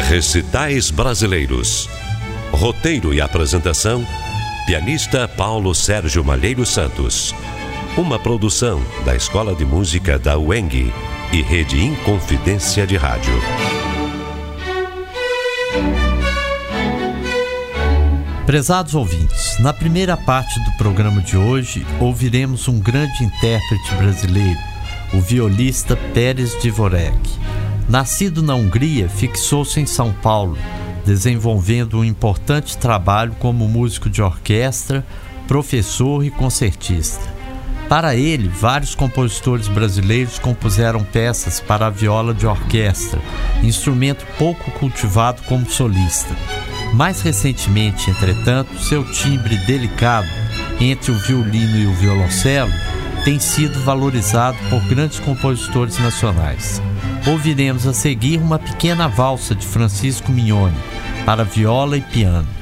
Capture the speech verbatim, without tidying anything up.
Recitais Brasileiros. Roteiro e apresentação, pianista Paulo Sérgio Malheiro Santos. Uma produção da Escola de Música da U E N G e Rede Inconfidência de Rádio. Prezados ouvintes, na primeira parte do programa de hoje, ouviremos um grande intérprete brasileiro, o violista Pérez Dvorák. Nascido na Hungria, fixou-se em São Paulo, desenvolvendo um importante trabalho como músico de orquestra, professor e concertista. Para ele, vários compositores brasileiros compuseram peças para a viola de orquestra, instrumento pouco cultivado como solista. Mais recentemente, entretanto, seu timbre delicado entre o violino e o violoncelo tem sido valorizado por grandes compositores nacionais. Ouviremos a seguir uma pequena valsa de Francisco Mignone para viola e piano.